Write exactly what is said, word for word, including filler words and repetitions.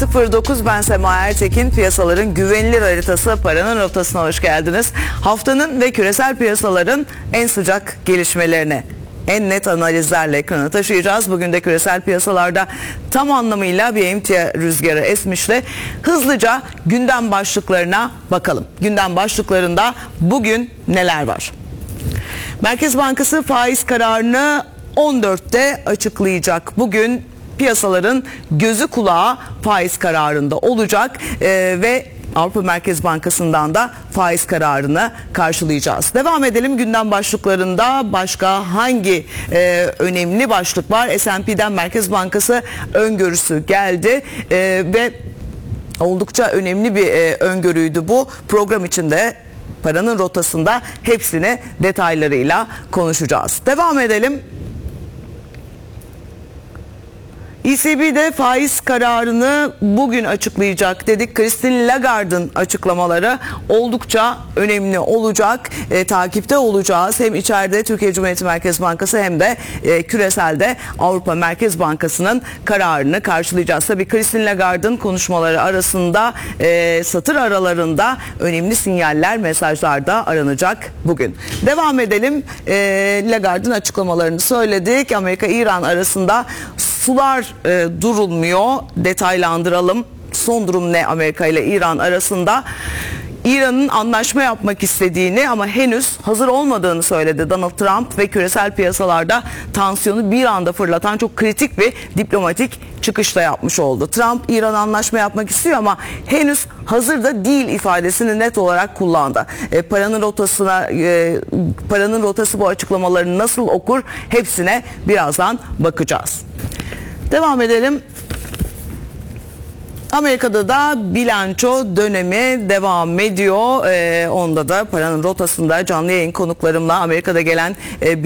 sıfır dokuz ben Sema Ertekin. Piyasaların güvenilir haritası Paranın Rotası'na hoş geldiniz. Haftanın ve küresel piyasaların en sıcak gelişmelerine, en net analizlerle ekrana taşıyacağız. Bugün de küresel piyasalarda tam anlamıyla bir emtia rüzgarı esmişle hızlıca gündem başlıklarına bakalım. Gündem başlıklarında bugün neler var? Merkez Bankası faiz kararını on dörtte açıklayacak. Bugün piyasaların gözü kulağı faiz kararında olacak ee, ve Avrupa Merkez Bankası'ndan da faiz kararını karşılayacağız. Devam edelim gündem başlıklarında. Başka hangi e, önemli başlık var? S and P'den Merkez Bankası öngörüsü geldi e, ve oldukça önemli bir e, öngörüydü bu. Program içinde Paranın Rotası'nda hepsini detaylarıyla konuşacağız. Devam edelim. E C B de faiz kararını bugün açıklayacak dedik. Christine Lagarde'ın açıklamaları oldukça önemli olacak. E, takipte olacağız. Hem içeride Türkiye Cumhuriyeti Merkez Bankası hem de e, küreselde Avrupa Merkez Bankası'nın kararını karşılayacağız. Tabii Christine Lagarde'ın konuşmaları arasında e, satır aralarında önemli sinyaller, mesajlar da aranacak bugün. Devam edelim. E, Lagarde'ın açıklamalarını söyledik. Amerika-İran arasında sular e, durulmuyor. Detaylandıralım. Son durum ne Amerika ile İran arasında? İran'ın anlaşma yapmak istediğini ama henüz hazır olmadığını söyledi Donald Trump ve küresel piyasalarda tansiyonu bir anda fırlatan çok kritik bir diplomatik çıkışla yapmış oldu. Trump İran anlaşma yapmak istiyor ama henüz hazır da değil ifadesini net olarak kullandı. E, paranın rotasına e, paranın rotası bu açıklamalarını nasıl okur? Hepsine birazdan bakacağız. Devam edelim. Amerika'da da bilanço dönemi devam ediyor. Ee, onda da Paranın Rotası'nda canlı yayın konuklarımla Amerika'da gelen e,